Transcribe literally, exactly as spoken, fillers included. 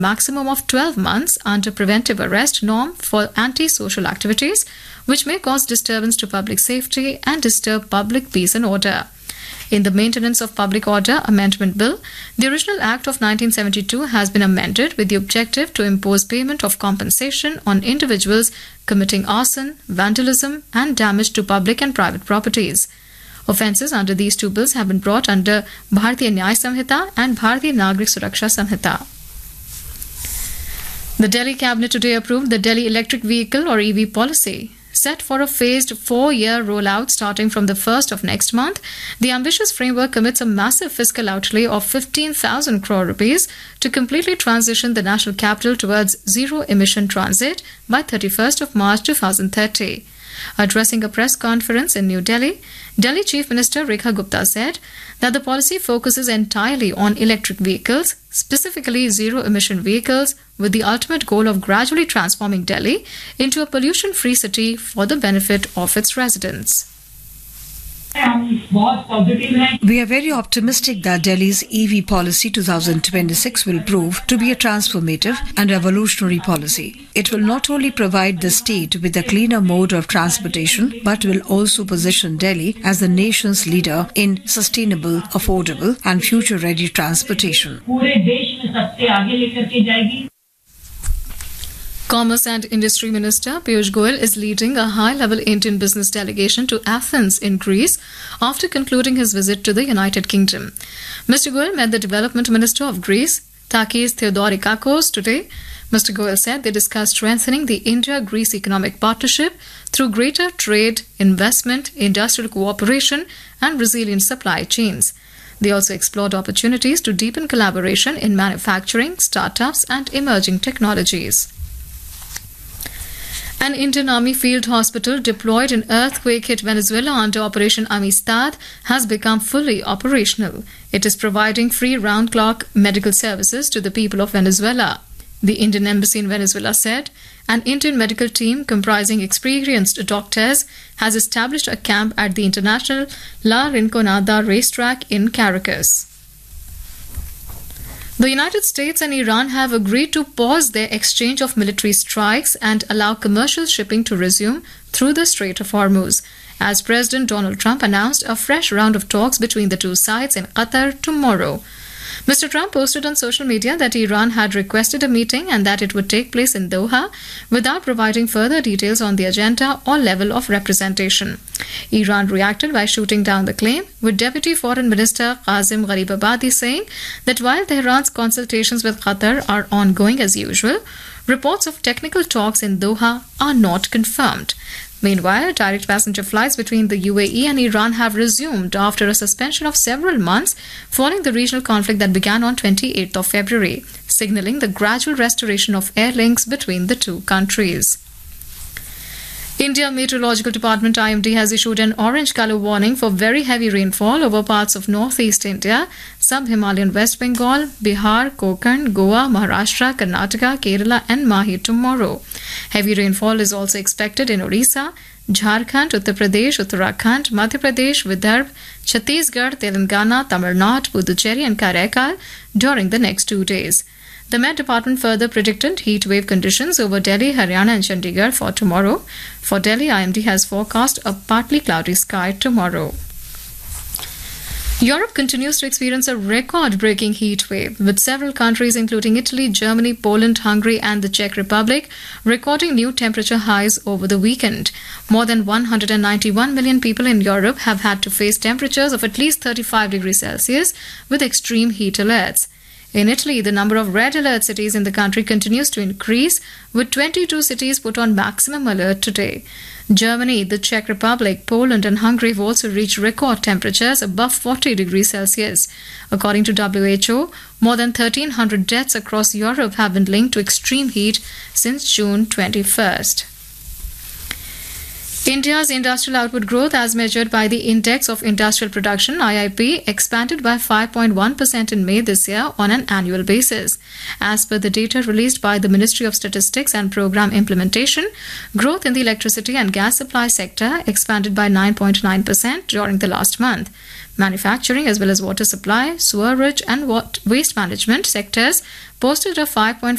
maximum of twelve months under preventive arrest norm for anti-social activities, which may cause disturbance to public safety and disturb public peace and order. In the Maintenance of Public Order Amendment Bill, the original Act of nineteen seventy-two has been amended with the objective to impose payment of compensation on individuals committing arson, vandalism, and damage to public and private properties. Offences under these two bills have been brought under Bharatiya Nyaya Samhita and Bharatiya Nagrik Suraksha Samhita. The Delhi Cabinet today approved the Delhi Electric Vehicle or E V policy. Set for a phased four-year rollout starting from the first of next month, the ambitious framework commits a massive fiscal outlay of fifteen thousand crore rupees to completely transition the national capital towards zero-emission transit by thirty-first of March two thousand thirty. Addressing a press conference in New Delhi, Delhi Chief Minister Rekha Gupta said that the policy focuses entirely on electric vehicles, specifically zero-emission vehicles, with the ultimate goal of gradually transforming Delhi into a pollution-free city for the benefit of its residents. We are very optimistic that Delhi's E V policy twenty twenty-six will prove to be a transformative and revolutionary policy. It will not only provide the state with a cleaner mode of transportation, but will also position Delhi as the nation's leader in sustainable, affordable and future-ready transportation. Commerce and Industry Minister Piyush Goyal is leading a high-level Indian business delegation to Athens in Greece after concluding his visit to the United Kingdom. Mister Goyal met the Development Minister of Greece, Takis Theodorikakos, today. Mister Goyal said they discussed strengthening the India-Greece economic partnership through greater trade, investment, industrial cooperation and resilient supply chains. They also explored opportunities to deepen collaboration in manufacturing, startups and emerging technologies. An Indian Army field hospital deployed in earthquake-hit Venezuela under Operation Amistad has become fully operational. It is providing free round-clock medical services to the people of Venezuela. The Indian Embassy in Venezuela said an Indian medical team comprising experienced doctors has established a camp at the International La Rinconada racetrack in Caracas. The United States and Iran have agreed to pause their exchange of military strikes and allow commercial shipping to resume through the Strait of Hormuz, as President Donald Trump announced a fresh round of talks between the two sides in Qatar tomorrow. Mister Trump posted on social media that Iran had requested a meeting and that it would take place in Doha without providing further details on the agenda or level of representation. Iran reacted by shooting down the claim, with Deputy Foreign Minister Qasem Gharibabadi saying that while Tehran's consultations with Qatar are ongoing as usual, reports of technical talks in Doha are not confirmed. Meanwhile, direct passenger flights between the U A E and Iran have resumed after a suspension of several months following the regional conflict that began on twenty-eighth of February, signalling the gradual restoration of air links between the two countries. India Meteorological Department I M D has issued an orange colour warning for very heavy rainfall over parts of northeast India, sub-Himalayan West Bengal, Bihar, Konkan, Goa, Maharashtra, Karnataka, Kerala and Mahi tomorrow. Heavy rainfall is also expected in Odisha, Jharkhand, Uttar Pradesh, Uttarakhand, Madhya Pradesh, Vidarbha, Chhattisgarh, Telangana, Tamil Nadu, Puducherry and Karaikal during the next two days. The Met Department further predicted heat wave conditions over Delhi, Haryana and Chandigarh for tomorrow. For Delhi, I M D has forecast a partly cloudy sky tomorrow. Europe continues to experience a record-breaking heat wave, with several countries including Italy, Germany, Poland, Hungary and the Czech Republic recording new temperature highs over the weekend. More than one hundred ninety-one million people in Europe have had to face temperatures of at least thirty-five degrees Celsius with extreme heat alerts. In Italy, the number of red alert cities in the country continues to increase, with twenty-two cities put on maximum alert today. Germany, the Czech Republic, Poland and Hungary have also reached record temperatures above forty degrees Celsius. According to W H O, more than thirteen hundred deaths across Europe have been linked to extreme heat since June twenty-first. India's industrial output growth, as measured by the Index of Industrial Production (I I P), expanded by five point one percent in May this year on an annual basis. As per the data released by the Ministry of Statistics and Program Implementation, growth in the electricity and gas supply sector expanded by nine point nine percent during the last month. Manufacturing as well as water supply, sewerage and waste management sectors posted a five point